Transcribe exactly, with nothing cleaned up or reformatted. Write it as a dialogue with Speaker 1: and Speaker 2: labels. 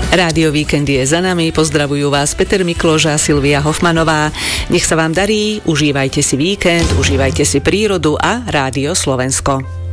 Speaker 1: Rádio Víkend je za nami, pozdravujú vás Peter Mikloš a Silvia Hofmanová. Nech sa vám darí, užívajte si víkend, užívajte si prírodu a Rádio Slovensko.